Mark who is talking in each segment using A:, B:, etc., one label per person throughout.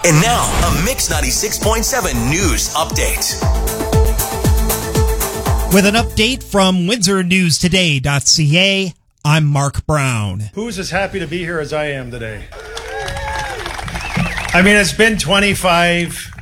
A: And now, a Mix 96.7 news update.
B: With an update from WindsorNewsToday.ca, I'm Mark Brown.
C: Who's as happy to be here as I am today? I mean, it's been 25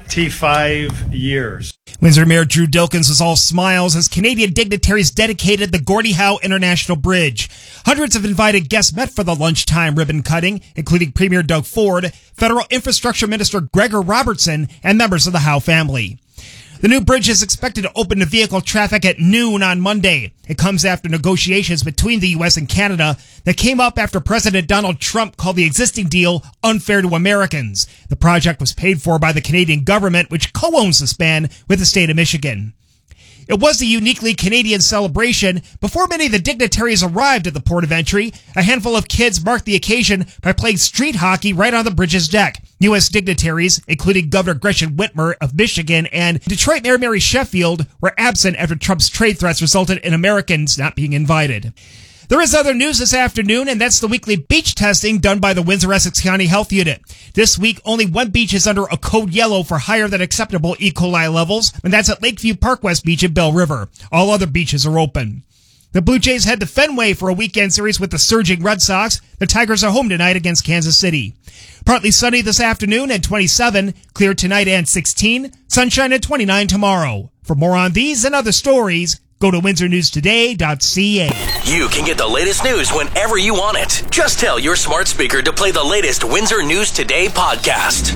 C: years.
B: Windsor Mayor Drew Dilkens was all smiles as Canadian dignitaries dedicated the Gordie Howe International Bridge. Hundreds of invited guests met for the lunchtime ribbon cutting, including Premier Doug Ford, Federal Infrastructure Minister Gregor Robertson, and members of the Howe family. The new bridge is expected to open to vehicle traffic at noon on Monday. It comes after negotiations between the U.S. and Canada that came up after President Donald Trump called the existing deal unfair to Americans. The project was paid for by the Canadian government, which co-owns the span with the state of Michigan. It was a uniquely Canadian celebration. Before many of the dignitaries arrived at the port of entry, a handful of kids marked the occasion by playing street hockey right on the bridge's deck. U.S. dignitaries, including Governor Gretchen Whitmer of Michigan and Detroit Mayor Mary Sheffield, were absent after Trump's trade threats resulted in Americans not being invited. There is other news this afternoon, and that's the weekly beach testing done by the Windsor-Essex County Health Unit. This week, only one beach is under a code yellow for higher than acceptable E. coli levels, and that's at Lakeview Park West Beach in Bell River. All other beaches are open. The Blue Jays head to Fenway for a weekend series with the surging Red Sox. The Tigers are home tonight against Kansas City. Partly sunny this afternoon at 27, clear tonight and 16, sunshine at 29 tomorrow. For more on these and other stories, go to WindsorNewsToday.ca.
A: You can get the latest news whenever you want it. Just tell your smart speaker to play the latest Windsor News Today podcast.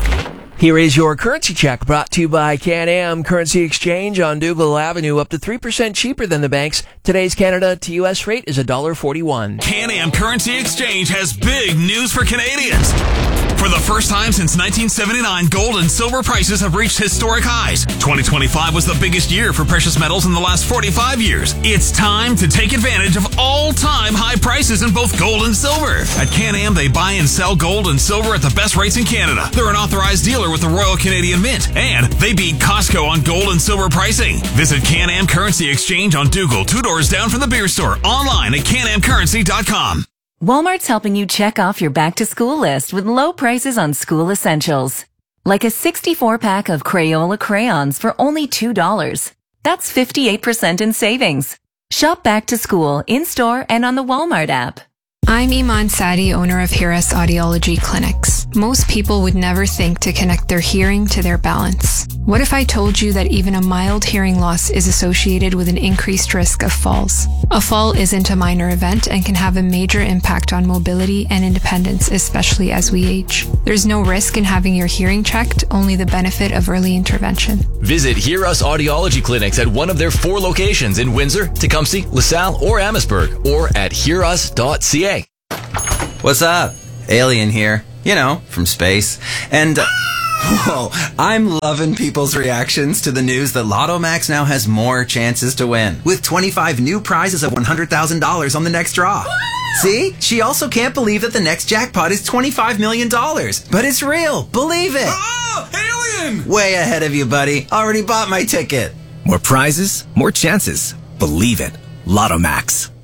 D: Here is your currency check brought to you by Can-Am Currency Exchange on Dougal Avenue, up to 3% cheaper than the banks. Today's Canada to U.S. rate is $1.41.
E: Can-Am Currency Exchange has big news for Canadians. For the first time since 1979, gold and silver prices have reached historic highs. 2025 was the biggest year for precious metals in the last 45 years. It's time to take advantage of all-time high prices in both gold and silver. At Can-Am, they buy and sell gold and silver at the best rates in Canada. They're an authorized dealer with the Royal Canadian Mint, and they beat Costco on gold and silver pricing. Visit Can-Am Currency Exchange on Dougal, 2 doors down from the beer store, online at canamcurrency.com.
F: Walmart's helping you check off your back-to-school list with low prices on school essentials. Like a 64-pack of Crayola crayons for only $2. That's 58% in savings. Shop back to school in-store and on the Walmart app.
G: I'm Iman Sadi, owner of Hiras Audiology Clinics. Most people would never think to connect their hearing to their balance. What if I told you that even a mild hearing loss is associated with an increased risk of falls? A fall isn't a minor event and can have a major impact on mobility and independence, especially as we age. There's no risk in having your hearing checked, only the benefit of early intervention.
H: Visit Hiras Audiology Clinics at one of their 4 locations in Windsor, Tecumseh, LaSalle, or Amherstburg, or at hiras.ca.
I: What's up? Alien here. You know, from space. And, whoa, I'm loving people's reactions to the news that Lotto Max now has more chances to win, with 25 new prizes of $100,000 on the next draw. See? She also can't believe that the next jackpot is $25 million. But it's real. Believe it.
E: Oh, alien!
I: Way ahead of you, buddy. Already bought my ticket.
J: More prizes, more chances. Believe it. Lotto Max.